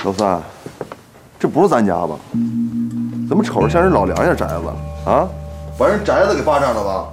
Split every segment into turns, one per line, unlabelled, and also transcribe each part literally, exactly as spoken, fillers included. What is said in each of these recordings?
老三，这不是咱家吧？怎么瞅着像人老梁家宅子啊？把人宅子给霸占了吧？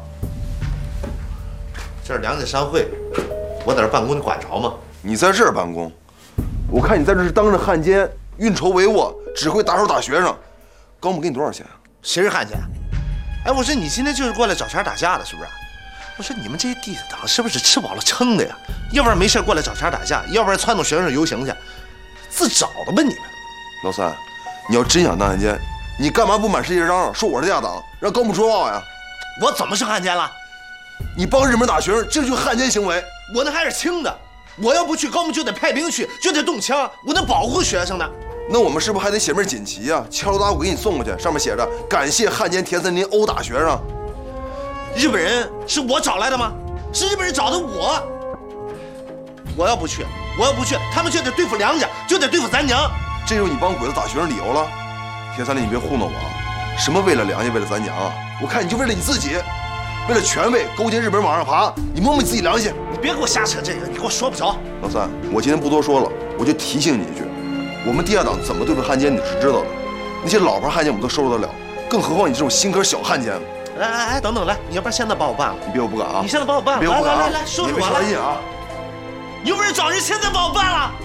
这是梁家商会，我在这办公，你管着吗？
你在这儿办公，我看你在这是当着汉奸，运筹帷幄，只会打手打学生。高木给你多少钱啊？
谁是汉奸？哎，我说你今天就是过来找茬打架的，是不是？我说你们这些地下党是不是吃饱了撑的呀？要不然没事过来找茬打架，要不然撺掇学生游行去，自找的吧你们。
老三，你要真想当汉奸，你干嘛不满世界嚷嚷说我是地下党，让高木说话呀？
我怎么是汉奸了？
你帮日本打学生，这就是汉奸行为。
我那还是轻的，我要不去，高木就得派兵去，就得动枪，我得保护学生呢。
那我们是不是还得写份锦旗啊？敲锣打鼓给你送过去，上面写着感谢汉奸田森林殴打学生。
日本人是我找来的吗？是日本人找的我。我要不去，我要不去，他们就得对付梁家，就得对付咱娘。
这就是你帮鬼子打学生理由了？田三林，你别糊弄我啊！什么为了梁家，为了咱娘啊？我看你就为了你自己，为了权位勾结日本人往上爬，你摸摸你自己良心。
你别给我瞎扯这个，你给我说不着。
老三，我今天不多说了，我就提醒你一句：我们地下党怎么对付汉奸，你是知道的。那些老牌汉奸我们都收拾得了，更何况你这种新科小汉奸。
来来来，等等来，你要不然现在帮我办了？
你别我不敢啊！
你现在帮我办了，
别我不敢啊！
来来来来，说说完了。
你没啥劲啊！
有本事找人现在帮我办了。